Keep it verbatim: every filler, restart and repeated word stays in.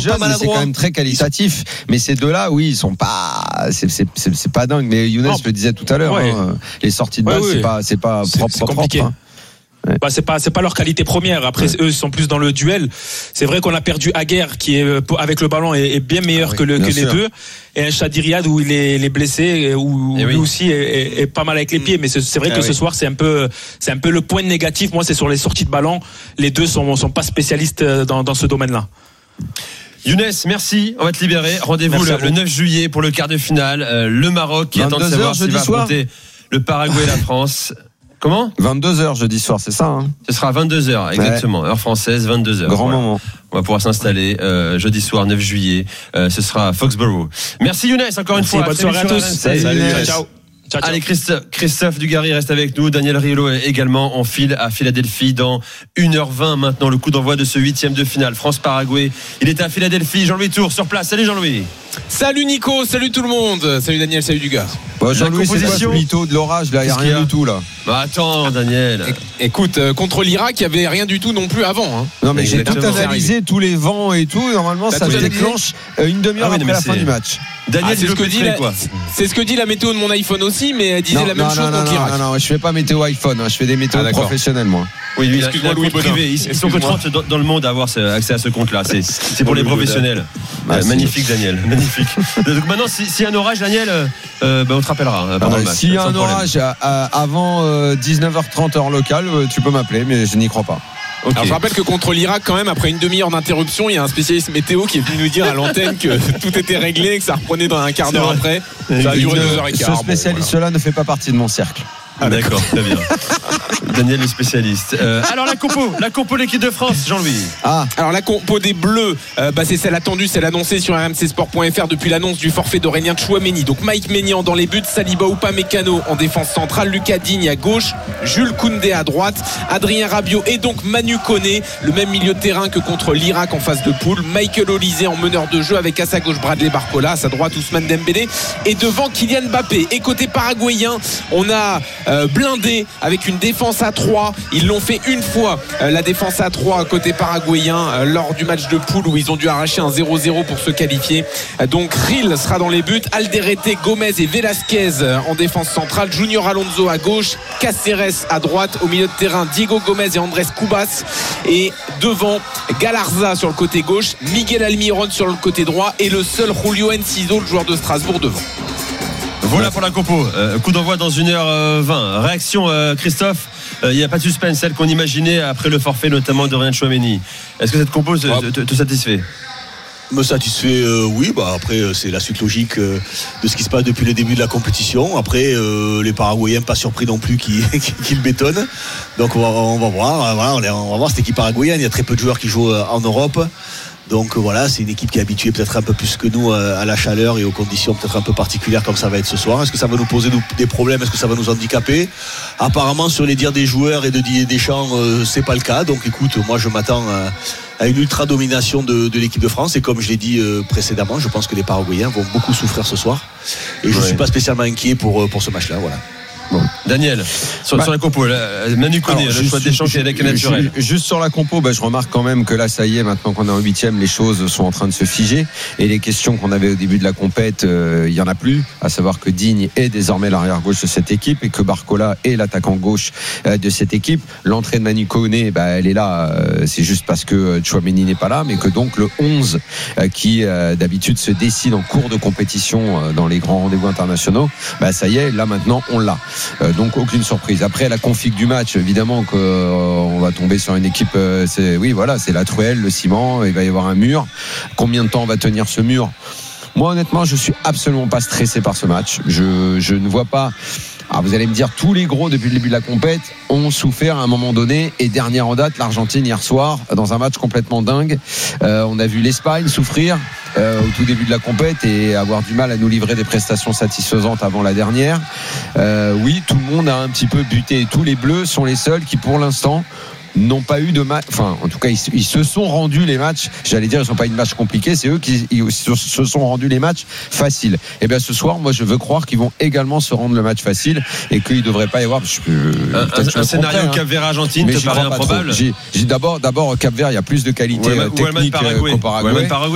jeune, mais c'est quand même très qualitatif. Mais ces deux-là, oui, ils sont pas, c'est, c'est, c'est, c'est pas dingue. Mais Younes le disait tout à l'heure, ouais. hein, les sorties de ouais, balle, ouais. c'est pas, c'est pas c'est, propre, c'est propre, compliqué. propre, hein. Ouais. Bah, c'est pas c'est pas leur qualité première. Après ouais. eux ils sont plus dans le duel. C'est vrai qu'on a perdu Aguerre qui est avec le ballon est, est bien meilleur ah oui, que, le, que les deux, et un Chadi Riyad où il est, il est blessé, où et lui oui. aussi est, est, est pas mal avec les pieds. Mais c'est, c'est vrai ah que oui. ce soir c'est un peu c'est un peu le point négatif. Moi c'est sur les sorties de ballon. Les deux sont sont pas spécialistes dans dans ce domaine-là. Younes, merci. On va te libérer. Rendez-vous le, le neuf juillet pour le quart de finale. Euh, le Maroc qui attend de savoir s'il va affronter le Paraguay et la France. Comment ? vingt-deux heures jeudi soir, c'est ça hein. Ce sera vingt-deux heures, exactement. Ouais. Heure française, vingt-deux heures. Grand voilà. moment. On va pouvoir s'installer euh, jeudi soir, neuf juillet. Euh, ce sera à Foxborough. Merci Younes, encore une Merci, fois. Bonne soirée à tous. Salut, Salut, ciao, ciao. Ciao, ciao. Allez, Christophe, Christophe Dugarry reste avec nous. Daniel Riolo également. On file à Philadelphie dans une heure vingt maintenant. Le coup d'envoi de ce huitième de finale. France-Paraguay. Il était à Philadelphie. Jean-Louis Tour sur place. Salut Jean-Louis. Salut Nico, salut tout le monde. Salut Daniel, salut Dugas. Bon, Jean-Louis, c'est quoi ce mytho de l'orage là ? Il n'y a rien du tout là. Bah attends, Daniel. É- écoute, euh, contre l'Irak, il n'y avait rien du tout non plus avant. Hein. Non, mais Exactement. j'ai tout analysé, tous les vents et tout. Normalement, T'as ça tout se analysé déclenche une demi-heure ah oui, après la c'est... fin du match. Daniel, ah, c'est, ce que dit la... quoi. c'est ce que dit la météo de mon iPhone aussi, mais elle disait non, la même non, chose non, contre non, l'Irak. Non, non, non, je fais pas météo iPhone, hein, je fais des météos ah, professionnels, moi. Oui, lui, excuse-moi, Louis Bonin. Privé. Ils sont que trente dans, dans le monde à avoir ce, accès à ce compte-là. C'est, c'est pour les professionnels. Bah, euh, magnifique, Daniel. Magnifique. Donc maintenant, s'il si y a un orage, Daniel, euh, bah, on te rappellera euh, pendant ah, le match. S'il y a un orage à, à, avant euh, dix-neuf heures trente heure locale, euh, tu peux m'appeler, mais je n'y crois pas. Okay. Alors je rappelle que contre l'Irak, quand même, après une demi-heure d'interruption, il y a un spécialiste météo qui est venu nous dire à l'antenne que tout était réglé, que ça reprenait dans un quart d'heure après. Ça a duré deux heures et quart. Ce spécialiste-là bon, voilà. ne fait pas partie de mon cercle. Ah, d'accord, très bien. Daniel le spécialiste. Euh, alors la compo, la compo de l'équipe de France, Jean-Louis. Ah. Alors la compo des Bleus, euh, bah, c'est celle attendue, celle annoncée sur R M C Sport point F R depuis l'annonce du forfait d'Aurélien Tchouaméni. Donc Mike Maignan dans les buts, Saliba Upamecano en défense centrale, Lucas Digne à gauche, Jules Koundé à droite, Adrien Rabiot et donc Manu Koné, le même milieu de terrain que contre l'Irak en phase de poule. Michael Olysée en meneur de jeu avec à sa gauche Bradley Barcola, à sa droite Ousmane Dembélé et devant Kylian Mbappé. Et côté paraguayen, on a euh, blindé avec une défense à trois. Ils l'ont fait une fois, euh, la défense à trois côté paraguayen euh, lors du match de poule où ils ont dû arracher un zéro zéro pour se qualifier. Euh, donc Ril sera dans les buts, Alderete, Gomez et Velasquez euh, en défense centrale, Junior Alonso à gauche, Cáceres à droite, au milieu de terrain Diego Gomez et Andrés Cubas, et devant Galarza sur le côté gauche, Miguel Almiron sur le côté droit et le seul Julio Enciso, le joueur de Strasbourg, devant. Voilà pour la compo. Euh, coup d'envoi dans une heure vingt. Réaction, euh, Christophe. Il euh, n'y a pas de suspense, celle qu'on imaginait après le forfait notamment d'Aurélien Tchouaméni. Est-ce que cette compo te, te, te, te satisfait ? Me satisfait, euh, oui. Bah après, euh, c'est la suite logique euh, de ce qui se passe depuis le début de la compétition. Après, euh, les Paraguayens pas surpris non plus qu'ils, qu'ils bétonnent. Donc on va, on va voir. Voilà, on va voir cette équipe paraguayenne. Il y a très peu de joueurs qui jouent en Europe. Donc voilà, c'est une équipe qui est habituée peut-être un peu plus que nous à la chaleur et aux conditions peut-être un peu particulières comme ça va être ce soir. Est-ce que ça va nous poser des problèmes ? Est-ce que ça va nous handicaper ? Apparemment, sur les dires des joueurs et de Didier Deschamps, euh, c'est pas le cas. Donc écoute, moi je m'attends à, à une ultra domination de, de l'équipe de France. Et comme je l'ai dit euh, précédemment, je pense que les Paraguayens vont beaucoup souffrir ce soir. Et je ne ouais. suis pas spécialement inquiet pour, pour ce match-là. Voilà. Bon. Daniel, sur, bah, sur la compo, là, Manu Koné, le choix d'échange qui est avec naturel. Juste sur la compo, bah, je remarque quand même que là, ça y est, maintenant qu'on est en huitième, les choses sont en train de se figer. Et les questions qu'on avait au début de la compète, il euh, y en a plus. À savoir que Digne est désormais l'arrière-gauche de cette équipe et que Barcola est l'attaquant gauche euh, de cette équipe. L'entrée de Manu Koné, bah, elle est là. Euh, c'est juste parce que Tchouaméni n'est pas là, mais que donc le onze euh, qui euh, d'habitude se décide en cours de compétition euh, dans les grands rendez-vous internationaux, bah, ça y est, là maintenant, on l'a. Euh, donc aucune surprise. Après la config du match, évidemment qu'on euh, va tomber sur une équipe. Euh, c'est, oui, voilà, c'est la truelle, le ciment. Il va y avoir un mur. Combien de temps va tenir ce mur ? Moi, honnêtement, je suis absolument pas stressé par ce match. Je, je ne vois pas. Alors vous allez me dire, tous les gros depuis le début de la compète ont souffert à un moment donné. Et dernière en date, l'Argentine hier soir, dans un match complètement dingue. Euh, on a vu l'Espagne souffrir euh, au tout début de la compète et avoir du mal à nous livrer des prestations satisfaisantes avant la dernière. Euh, oui, tout le monde a un petit peu buté. Tous les Bleus sont les seuls qui, pour l'instant, n'ont pas eu de match, enfin en tout cas ils, ils se sont rendus les matchs, j'allais dire ils sont pas une match compliqué, c'est eux qui ils se, se sont rendus les matchs faciles. Et bien ce soir moi je veux croire qu'ils vont également se rendre le match facile et qu'il ne devrait pas y avoir je, un, un, un scénario hein. Cap-Vert Argentine te paraît improbable. J'ai, j'ai d'abord, d'abord Cap-Vert il y a plus de qualité ou technique qu'au Paraguay.